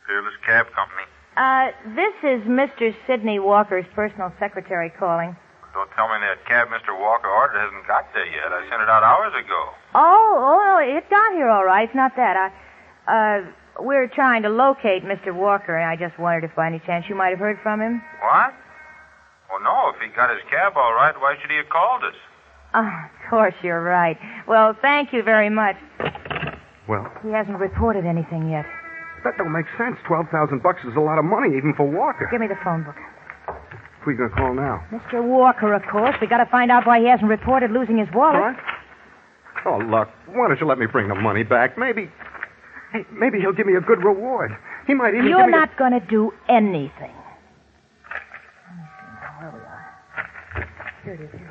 Fearless Cab Company. This is Mr. Sidney Walker's personal secretary calling. Don't tell me that cab Mr. Walker ordered hasn't got there yet. I sent it out hours ago. Oh, it got here all right. It's not that. We're trying to locate Mr. Walker, and I just wondered if by any chance you might have heard from him. What? Well, no. If he got his cab all right, why should he have called us? Oh, of course, you're right. Well, thank you very much. Well? He hasn't reported anything yet. That don't make sense. $12,000 is a lot of money, even for Walker. Give me the phone book. Who are you going to call now? Mr. Walker, of course. We got to find out why he hasn't reported losing his wallet. What? Oh, look, why don't you let me bring the money back? Maybe he'll give me a good reward. He might even You're not going to do anything. Let me see now where we are. Here it is.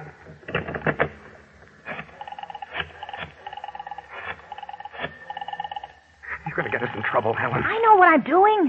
You're going to get us in trouble, Helen. I know what I'm doing.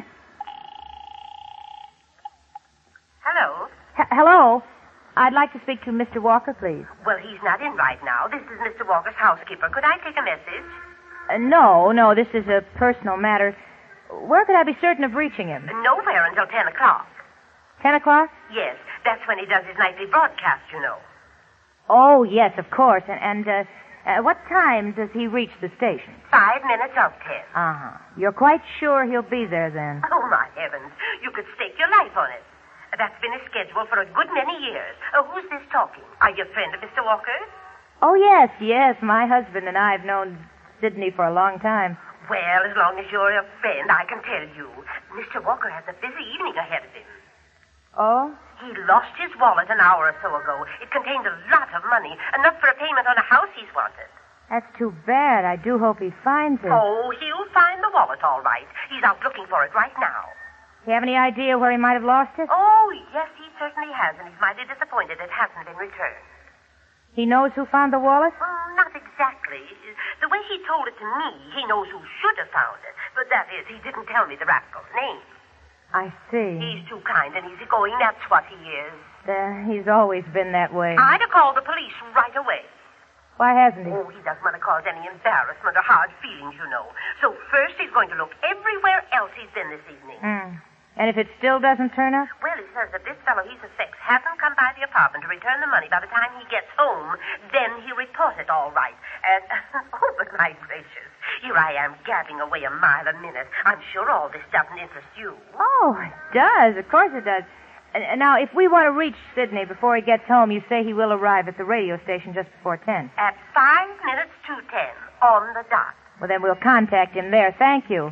Hello? Hello? I'd like to speak to Mr. Walker, please. Well, he's not in right now. This is Mr. Walker's housekeeper. Could I take a message? No, this is a personal matter. Where could I be certain of reaching him? Nowhere until 10 o'clock. 10 o'clock? Yes, that's when he does his nightly broadcast, you know. Oh, yes, of course. And what time does he reach the station? 5 minutes of 10. Uh-huh. You're quite sure he'll be there then? Oh, my heavens. You could stake your life on it. That's been his schedule for a good many years. Who's this talking? Are you a friend of Mr. Walker? Oh, yes. My husband and I have known Sidney for a long time. Well, as long as you're a friend, I can tell you. Mr. Walker has a busy evening ahead of him. Oh? He lost his wallet an hour or so ago. It contained a lot of money, enough for a payment on a house he's wanted. That's too bad. I do hope he finds it. Oh, he'll find the wallet all right. He's out looking for it right now. Do you have any idea where he might have lost it? Oh, yes, he certainly has, and he's mighty disappointed it hasn't been returned. He knows who found the wallet? Not exactly. The way he told it to me, he knows who should have found it. But that is, he didn't tell me the rascal's name. I see. He's too kind and easygoing, that's what he is. He's always been that way. I'd have called the police right away. Why hasn't he? Oh, he doesn't want to cause any embarrassment or hard feelings, you know. So first he's going to look everywhere else he's been this evening. And if it still doesn't turn up? Well, he says that this fellow he suspects hasn't come by the apartment to return the money by the time he gets home. Then he'll report it all right. Oh, but my gracious. Here I am gabbing away a mile a minute. I'm sure all this doesn't interest you. Oh, it does. Of course it does. Now, if we want to reach Sidney before he gets home, you say he will arrive at the radio station just before 10. At 5 minutes to 10, on the dot. Well, then we'll contact him there. Thank you.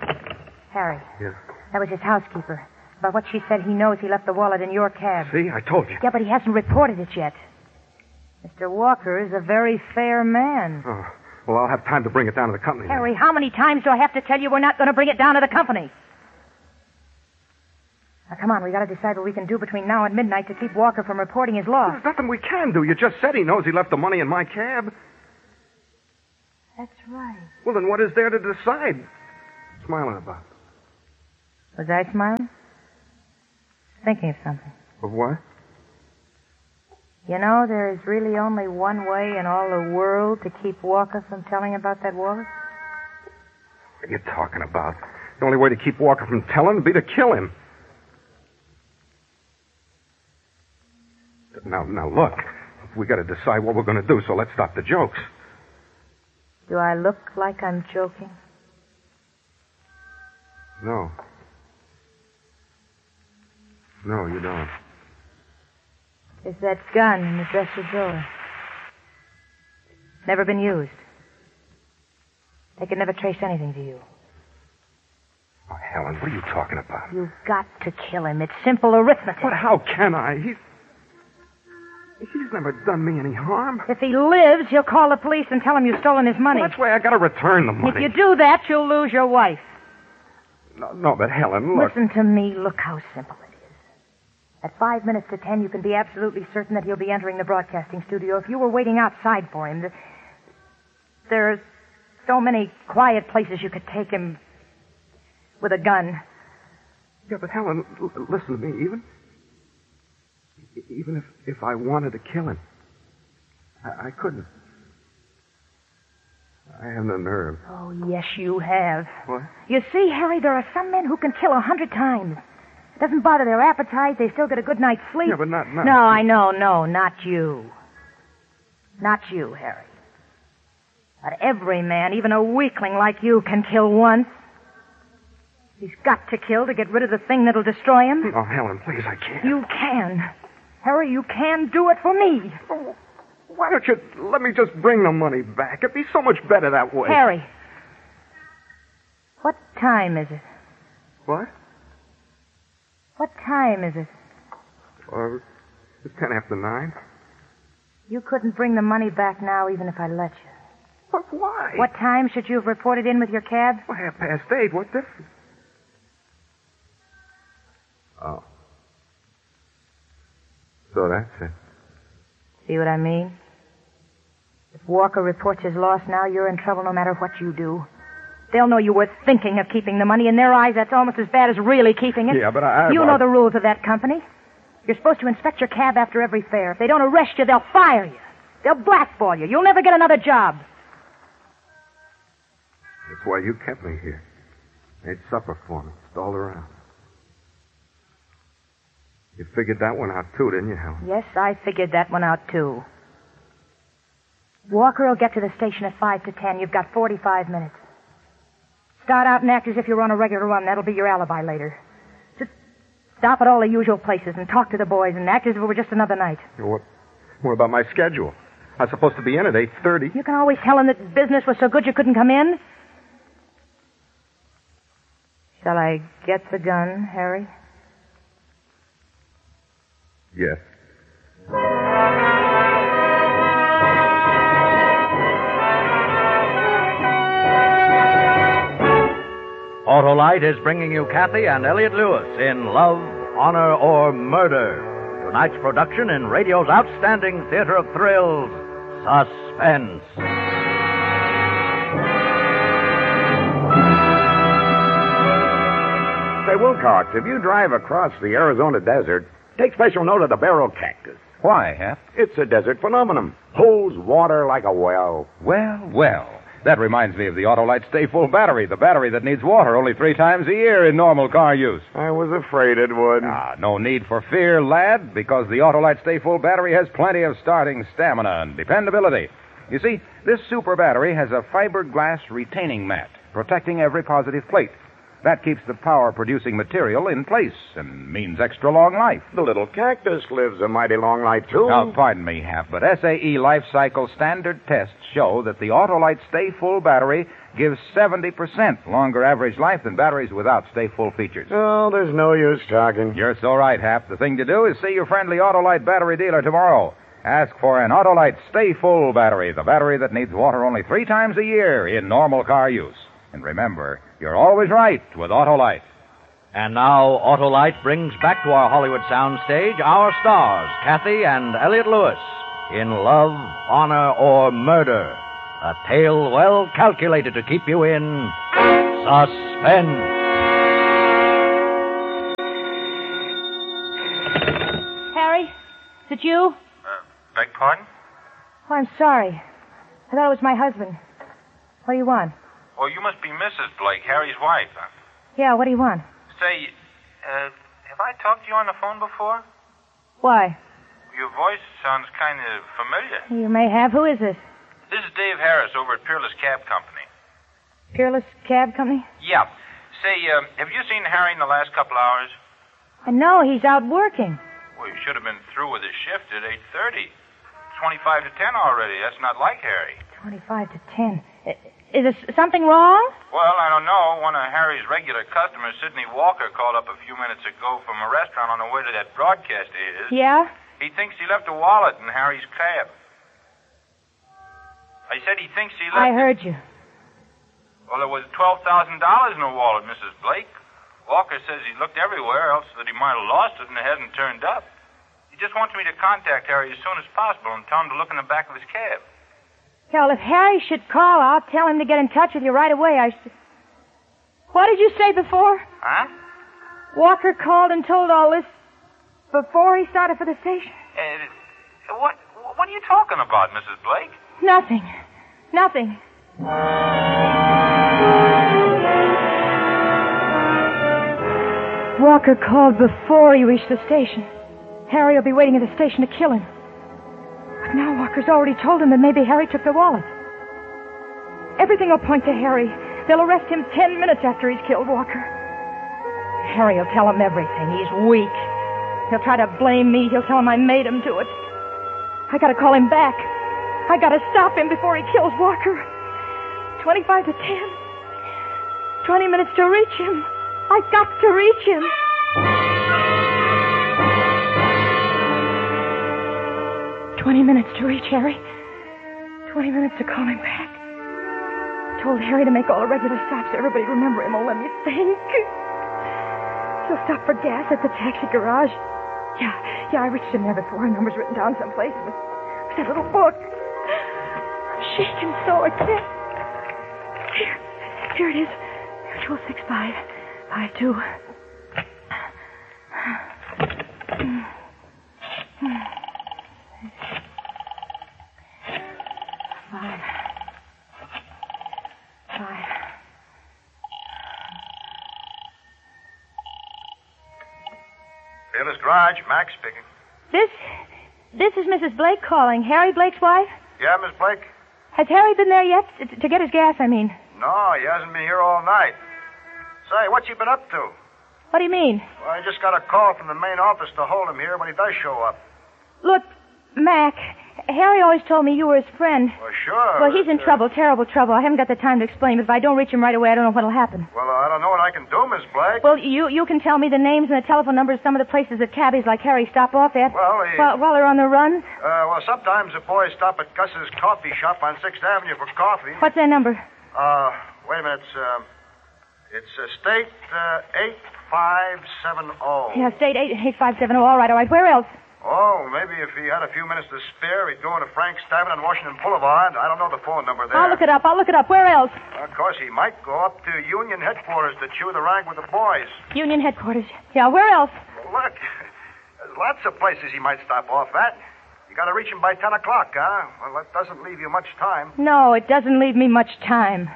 Harry. Yeah? That was his housekeeper. By what she said, he knows he left the wallet in your cab. See, I told you. Yeah, but he hasn't reported it yet. Mr. Walker is a very fair man. Oh, well, I'll have time to bring it down to the company. Harry, how many times do I have to tell you we're not going to bring it down to the company? Now, come on, we got to decide what we can do between now and midnight to keep Walker from reporting his loss. There's nothing we can do. You just said he knows he left the money in my cab. That's right. Well, then what is there to decide? Smiling about. Was I smiling? Thinking of something. Of what? You know, there is really only one way in all the world to keep Walker from telling about that wallet. What are you talking about? The only way to keep Walker from telling would be to kill him. Now, look. We got to decide what we're going to do, so let's stop the jokes. Do I look like I'm joking? No. No, you don't. Is that gun in the dresser drawer? Never been used. They could never trace anything to you. Oh, Helen, what are you talking about? You've got to kill him. It's simple arithmetic. But how can I? He's never done me any harm. If he lives, you'll call the police and tell him you've stolen his money. Well, that's why I got to return the money. If you do that, you'll lose your wife. No, but Helen, look. Listen to me. Look how simple it is. At 5 minutes to 10, you can be absolutely certain that he'll be entering the broadcasting studio. If you were waiting outside for him, there are so many quiet places you could take him with a gun. Yeah, but Helen, listen to me. Even if I wanted to kill him, I couldn't. I have no nerve. Oh, yes, you have. What? You see, Harry, there are some men who can kill 100 times. It doesn't bother their appetite. They still get a good night's sleep. Yeah, but not... No, I know. No, not you. Not you, Harry. But every man, even a weakling like you, can kill once. He's got to kill to get rid of the thing that'll destroy him. Oh, Helen, please, I can't. You can. Harry, you can do it for me. Oh, why don't you let me just bring the money back? It'd be so much better that way. Harry, what time is it? What? What time is it? It's 10 after 9. You couldn't bring the money back now even if I let you. But why? What time should you have reported in with your cab? Well, 8:30. What difference? Oh. So that's it. See what I mean? If Walker reports his loss now, you're in trouble no matter what you do. They'll know you were thinking of keeping the money. In their eyes, that's almost as bad as really keeping it. Yeah, but I... You know the rules of that company. You're supposed to inspect your cab after every fare. If they don't arrest you, they'll fire you. They'll blackball you. You'll never get another job. That's why you kept me here. Made supper for me. Stalled around. You figured that one out, too, didn't you, Helen? Yes, I figured that one out, too. Walker will get to the station at 5 to 10. You've got 45 minutes. Start out and act as if you're on a regular run. That'll be your alibi later. Just stop at all the usual places and talk to the boys and act as if it were just another night. What about my schedule? I was supposed to be in at 8:30. You can always tell them that business was so good you couldn't come in. Shall I get the gun, Harry? Yes. Autolite is bringing you Kathy and Elliot Lewis in Love, Honor, or Murder. Tonight's production in radio's outstanding theater of thrills, Suspense. Say, Wilcox, if you drive across the Arizona desert, take special note of the barrel cactus. Why, Hap? It's a desert phenomenon. Holds water like a well. Well. That reminds me of the Autolite Stay Full battery, the battery that needs water only 3 times a year in normal car use. I was afraid it would. No need for fear, lad, because the Autolite Stay Full battery has plenty of starting stamina and dependability. You see, this super battery has a fiberglass retaining mat protecting every positive plate. That keeps the power-producing material in place and means extra long life. The little cactus lives a mighty long life, too. Now, pardon me, Hap, but SAE Life Cycle standard tests show that the Autolite Stay Full battery gives 70% longer average life than batteries without Stay Full features. Oh, there's no use talking. You're so right, Hap. The thing to do is see your friendly Autolite battery dealer tomorrow. Ask for an Autolite Stay Full battery, the battery that needs water only 3 times a year in normal car use. And remember, you're always right with Autolite. And now Autolite brings back to our Hollywood soundstage our stars, Kathy and Elliot Lewis, in Love, Honor, or Murder. A tale well calculated to keep you in suspense. Harry, is it you? Beg pardon? Oh, I'm sorry. I thought it was my husband. What do you want? Oh, you must be Mrs. Blake, Harry's wife. Yeah, what do you want? Say, have I talked to you on the phone before? Why? Your voice sounds kind of familiar. You may have. Who is this? This is Dave Harris over at Peerless Cab Company. Peerless Cab Company? Yeah. Say, have you seen Harry in the last couple hours? No, he's out working. Well, he should have been through with his shift at 8:30. 25 to 10 already. That's not like Harry. 25 to 10. Is there something wrong? Well, I don't know. One of Harry's regular customers, Sidney Walker, called up a few minutes ago from a restaurant on the way to that broadcast of his. Yeah? He thinks he left a wallet in Harry's cab. I said he thinks he left... I heard you. Well, there was $12,000 in the wallet, Mrs. Blake. Walker says he looked everywhere, else that he might have lost it and it hasn't turned up. He just wants me to contact Harry as soon as possible and tell him to look in the back of his cab. Yeah, well, if Harry should call, I'll tell him to get in touch with you right away. What did you say before? Huh? Walker called and told all this before he started for the station? What are you talking about, Mrs. Blake? Nothing. Walker called before he reached the station. Harry will be waiting at the station to kill him. But now Walker's already told him that maybe Harry took the wallet. Everything will point to Harry. They'll arrest him 10 minutes after he's killed Walker. Harry will tell him everything. He's weak. He'll try to blame me. He'll tell him I made him do it. I gotta call him back. I gotta stop him before he kills Walker. 25 to 10. 20 minutes to reach him. I've got to reach him. "20 minutes to reach Harry. 20 minutes to call him back. I told Harry to make all the regular stops. Everybody remember him. Oh, let me think. He'll stop for gas at the taxi garage. Yeah, I reached him there before. Her number's written down someplace. It was that little book. I'm shaking so I can't. Here it is. Mutual 6552. Five. Taylor's Garage, Max speaking. This is Mrs. Blake calling. Harry Blake's wife? Yeah, Miss Blake? Has Harry been there yet? To get his gas, I mean. No, he hasn't been here all night. Say, what's he been up to? What do you mean? Well, I just got a call from the main office to hold him here when he does show up. Look, Mac, Harry always told me you were his friend. Well, sure. Well, he's in trouble, terrible trouble. I haven't got the time to explain, but if I don't reach him right away, I don't know what'll happen. Well, I don't know what I can do, Miss Blake. Well, you can tell me the names and the telephone numbers of some of the places that cabbies like Harry stop off at. While they're on the runs. Well, sometimes the boys stop at Gus's coffee shop on 6th Avenue for coffee. What's their number? Wait a minute. It's State 8570. Yeah, State 8570. All right. Where else? Oh, maybe if he had a few minutes to spare, he'd go into Frank Stavin on Washington Boulevard. I don't know the phone number there. I'll look it up. Where else? Of course, he might go up to Union headquarters to chew the rag with the boys. Union headquarters. Yeah, where else? Well, look, there's lots of places he might stop off at. You got to reach him by 10 o'clock, huh? Well, that doesn't leave you much time. No, it doesn't leave me much time.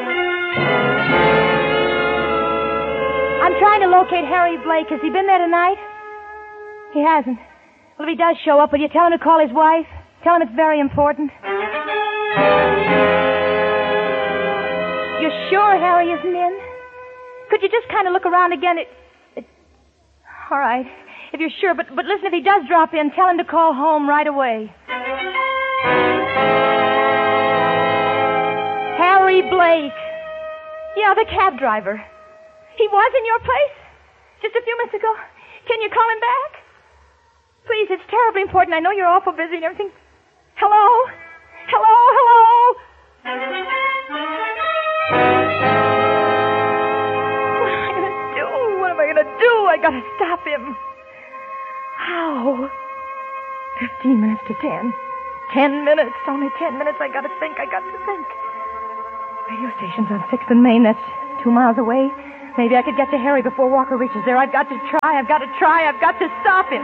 I'm trying to locate Harry Blake. Has he been there tonight? He hasn't. Well, if he does show up, will you tell him to call his wife? Tell him it's very important. You're sure Harry isn't in? Could you just kind of look around again? All right, if you're sure. But listen, if he does drop in, tell him to call home right away. Harry Blake. Yeah, the cab driver. He was in your place just a few minutes ago. Can you call him back? Please, it's terribly important. I know you're awful busy and everything. Hello? What am I going to do? I got to stop him. How? 15 minutes to 10. 10 minutes. Only 10 minutes. I got to think. Radio station's on 6th and Main. That's 2 miles away. Maybe I could get to Harry before Walker reaches there. I've got to try. I've got to stop him.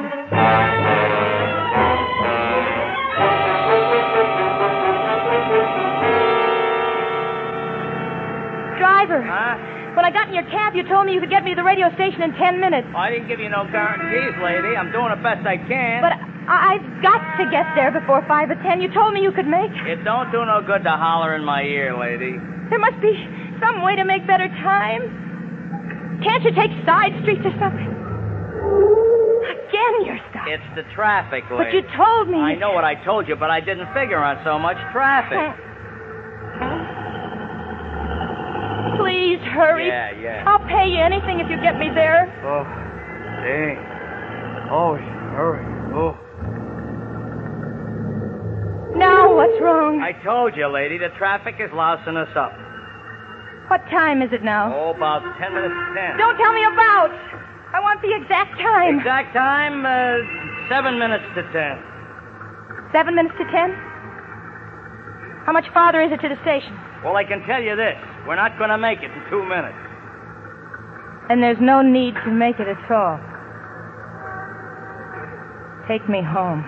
Driver. Huh? When I got in your cab, you told me you could get me to the radio station in 10 minutes. I didn't give you no guarantees, lady. I'm doing the best I can. But I've got to get there before 5 or 10. You told me you could make. It don't do no good to holler in my ear, lady. There must be some way to make better time. Can't you take side streets or something? Again, you're stopped. It's the traffic, lady. But you told me. I know what I told you, but I didn't figure on so much traffic. Please, hurry. Yeah. I'll pay you anything if you get me there. Oh, dang. Oh, hurry. Oh. Now, what's wrong? I told you, lady, the traffic is lousing us up. What time is it now? Oh, about 10 minutes to 10. Don't tell me about. I want the exact time. Exact time, 7 minutes to 10. 7 minutes to 10? How much farther is it to the station? Well, I can tell you this. We're not going to make it in 2 minutes. And there's no need to make it at all. Take me home.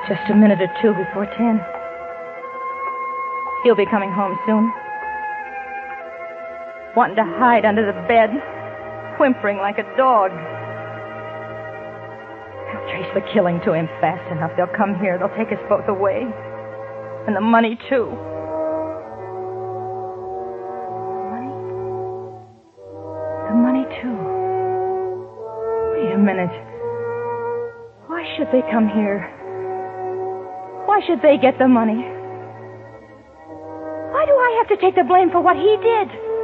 Just a minute or two before 10. He'll be coming home soon. Wanting to hide under the bed, whimpering like a dog. They'll trace the killing to him fast enough. They'll come here. They'll take us both away. And the money, too. Money? The money, too. Wait a minute. Why should they come here? Why should they get the money? Why do I have to take the blame for what he did?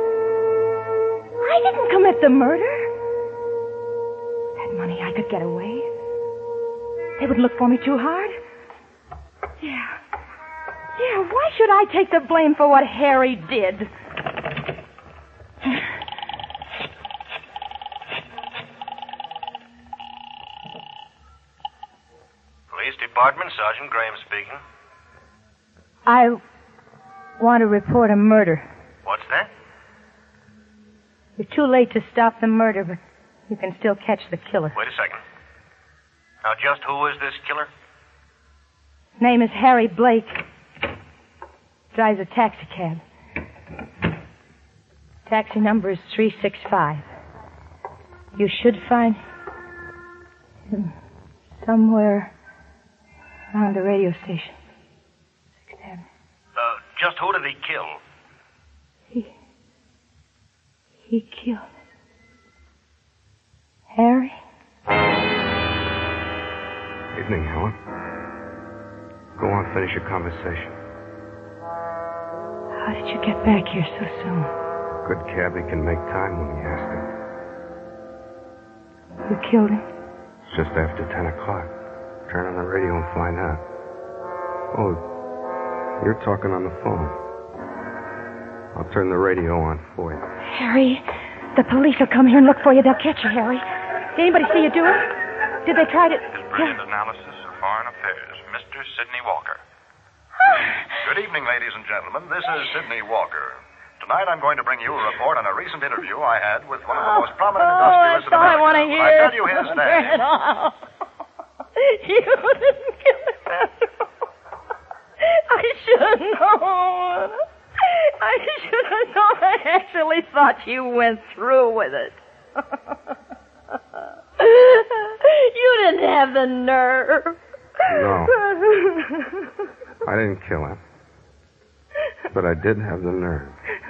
I didn't commit the murder. That money, I could get away. They wouldn't look for me too hard. Yeah, why should I take the blame for what Harry did? Police Department, Sergeant Graham speaking. I want to report a murder. What's that? You're too late to stop the murder, but you can still catch the killer. Wait a second. Now, just who is this killer? Name is Harry Blake. Drives a taxi cab. Taxi number is 365. You should find him somewhere around the radio station. 6th Avenue. Just who did he kill? He killed Harry. Evening, Helen. Go on, finish your conversation. How did you get back here so soon? Good cabbie can make time when he has to. You killed him? It's just after 10 o'clock. Turn on the radio and find out. Oh, you're talking on the phone. I'll turn the radio on for you. Harry, the police will come here and look for you. They'll catch you, Harry. Did anybody see you do it? Did they try to... His brilliant analysis of foreign affairs, Mr. Sidney Walker. Good evening, ladies and gentlemen. This is Sidney Walker. Tonight I'm going to bring you a report on a recent interview I had with one of the most prominent industrialists in America. I want to hear. I tell you his name. You didn't kill him after all. I should have known. I should have known. I actually thought you went through with it. You didn't have the nerve. No. I didn't kill him. But I did have the nerve.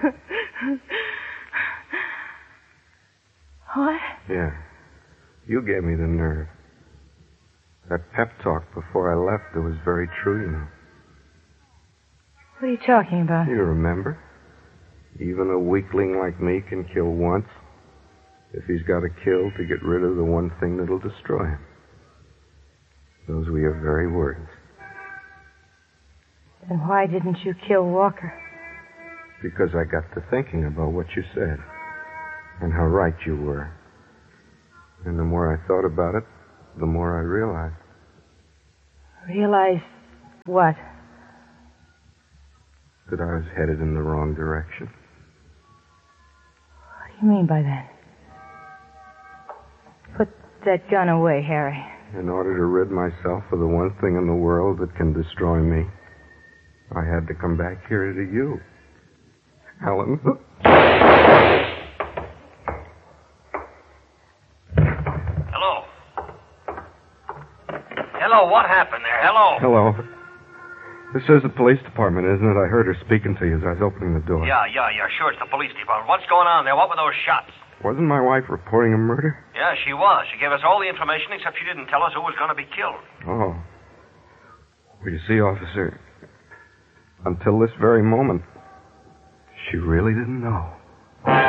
What? Yeah. You gave me the nerve. That pep talk before I left, it was very true, you know. What are you talking about? You remember? Even a weakling like me can kill once if he's got to kill to get rid of the one thing that'll destroy him. Those were your very words. Then why didn't you kill Walker? Because I got to thinking about what you said and how right you were. And the more I thought about it, the more I realized. Realized what? That I was headed in the wrong direction. What do you mean by that? Put that gun away, Harry. In order to rid myself of the one thing in the world that can destroy me, I had to come back here to you. Helen. Hello. Hello, what happened there? Hello. Hello. This is the police department, isn't it? I heard her speaking to you as I was opening the door. Yeah, sure, it's the police department. What's going on there? What were those shots? Wasn't my wife reporting a murder? Yeah, she was. She gave us all the information, except she didn't tell us who was going to be killed. Oh. Well, you see, officer, until this very moment, she really didn't know.